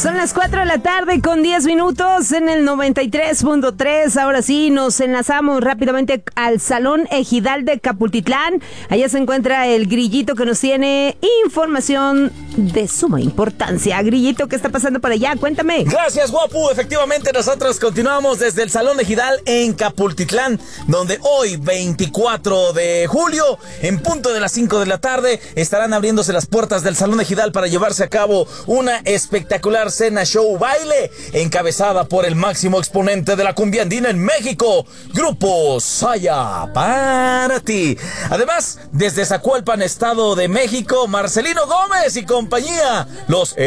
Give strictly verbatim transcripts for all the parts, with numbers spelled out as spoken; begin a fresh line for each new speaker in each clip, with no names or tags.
Son las cuatro de la tarde con diez minutos en el noventa y tres punto tres. Ahora sí, nos enlazamos rápidamente al Salón Ejidal de Capultitlán. Allá se encuentra el Grillito que nos tiene información de suma importancia. Grillito, ¿qué está pasando por allá? Cuéntame.
Gracias, Guapu. Efectivamente, nosotros continuamos desde el Salón Ejidal en Capultitlán, donde hoy, veinticuatro de julio, en punto de las cinco de la tarde, estarán abriéndose las puertas del Salón Ejidal para llevarse a cabo una espectacular cena show baile encabezada por el máximo exponente de la cumbia andina en México, Grupo Saya para ti. Además, desde Zacualpan, Estado de México, Marcelino Gómez y compañía, Los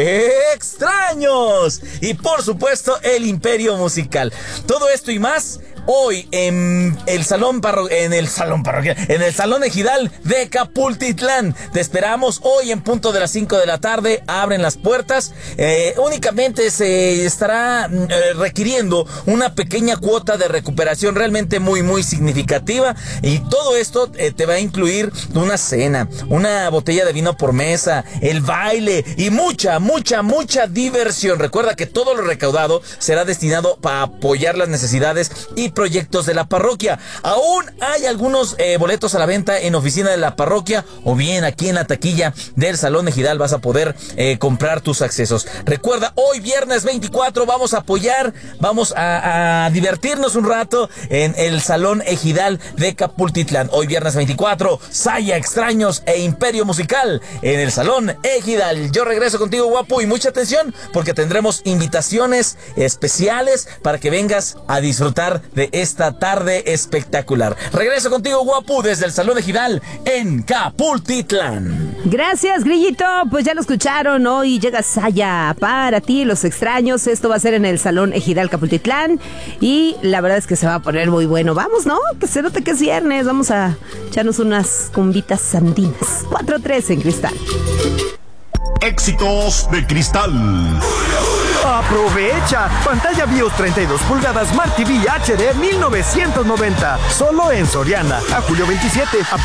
Extraños, y por supuesto el Imperio Musical. Todo esto y más hoy en el salón parro- en el salón parroquial, en el Salón Ejidal de Capultitlán. Te esperamos hoy en punto de las cinco de la tarde. Abren las puertas. Eh, únicamente se estará eh, requiriendo una pequeña cuota de recuperación realmente muy muy significativa, y todo esto eh, te va a incluir una cena, una botella de vino por mesa, el baile y mucha mucha mucha diversión. Recuerda que todo lo recaudado será destinado para apoyar las necesidades y proyectos de la parroquia. Aún hay algunos eh, boletos a la venta en oficina de la parroquia, o bien aquí en la taquilla del Salón Ejidal vas a poder eh, comprar tus accesos. Recuerda, hoy viernes veinticuatro vamos a apoyar, vamos a, a divertirnos un rato en el Salón Ejidal de Capultitlán. Hoy viernes veinticuatro, Saya, Extraños e Imperio Musical en el Salón Ejidal. Yo regreso contigo, Guapu, y mucha atención porque tendremos invitaciones especiales para que vengas a disfrutar de esta tarde espectacular. Regreso contigo, Guapu, desde el Salón Ejidal en Capultitlán.
Gracias, Grillito. Pues ya lo escucharon, hoy llega Saya para ti, Los Extraños. Esto va a ser en el Salón Ejidal Capultitlán y la verdad es que se va a poner muy bueno. Vamos, ¿no? Que se note que es viernes. Vamos a echarnos unas cumbitas andinas. cuatro tres en Cristal.
Éxitos de Cristal.
Aprovecha, pantalla BIOS treinta y dos pulgadas Smart T V H D mil novecientos noventa, solo en Soriana, a julio veintisiete.